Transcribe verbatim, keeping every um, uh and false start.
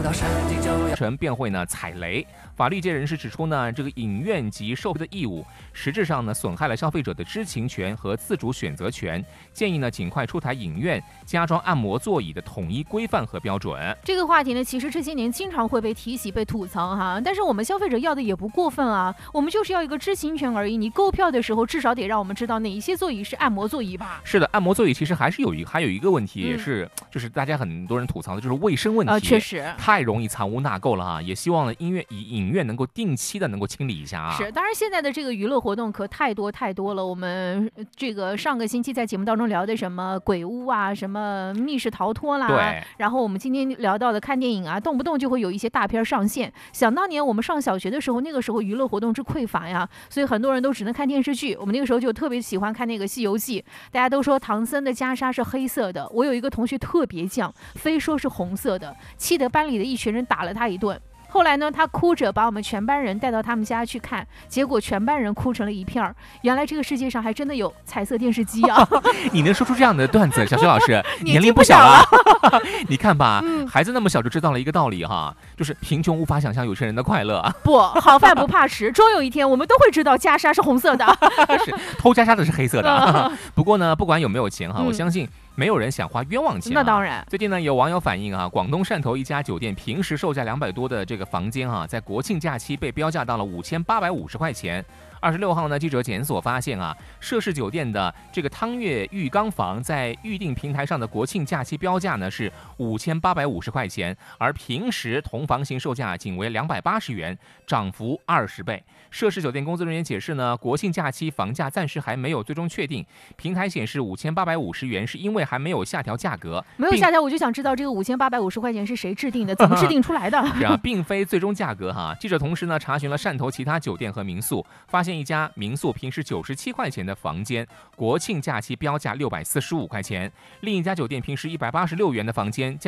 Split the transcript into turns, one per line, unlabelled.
陈辩会呢踩雷，法律界人士指出呢，这个影院及售票的义务实质上呢损害了消费者的知情权和自主选择权，建议呢尽快出台影院加装按摩座椅的统一规范和标准。
这个话题呢，其实这些年经常会被提起、被吐槽哈，但是我们消费者要的也不过分啊，我们就是要一个知情权而已。你购票的时候至少得让我们知道哪一些座椅是按摩座椅吧？
是的，按摩座椅其实还是有一还有一个问题，也是、嗯、就是大家很多人吐槽的就是卫生问题，
呃，确实
太容易藏污纳垢了啊！也希望呢音乐影院能够定期的能够清理一下啊。
是，当然现在的这个娱乐活动可太多太多了。我们这个上个星期在节目当中聊的什么鬼屋啊，什么密室逃脱啦，
对。
然后我们今天聊到的看电影啊，动不动就会有一些大片上线。想当年我们上小学的时候，那个时候娱乐活动之匮乏呀，所以很多人都只能看电视剧。我们那个时候就特别喜欢看那个《西游记》，大家都说唐僧的袈裟是黑色的，我有一个同学特别犟，非说是红色的，气得班里的一群人打了他一顿。后来呢，他哭着把我们全班人带到他们家去看，结果全班人哭成了一片儿。原来这个世界上还真的有彩色电视机啊！
你能说出这样的段子，小雪老师
年
龄不小了。你看吧、
嗯，
孩子那么小就知道了一个道理哈，就是贫穷无法想象有钱人的快乐。
不好饭不怕迟，终有一天我们都会知道袈裟是红色的，
是偷袈裟的是黑色的。不过呢，不管有没有钱哈，我相信没有人想花冤枉钱、啊。
那当然。
最近呢，有网友反映啊，广东汕头一家酒店平时售价两百多的这个房间啊，在国庆假期被标价到了五千八百五十块钱。二十六号呢，记者检索发现啊，涉事酒店的这个汤悦浴缸房在预订平台上的国庆假期标价呢是五千八百五十块钱，而平时同房型售价仅为两百八十元，涨幅二十倍。涉事酒店工作人员解释呢，国庆假期房价暂时还没有最终确定，平台显示五千八百五十元是因为还没有下调价格。
没有下调，我就想知道这个五千八百五十块钱是谁制定的，怎么制定出来的？
是啊，并非最终价格哈。记者同时呢查询了汕头其他酒店和民宿，发现一家民宿平时九十七块钱的房间，国庆假期标价六百四十五块钱；另一家酒店平时一百八十六元的房间，价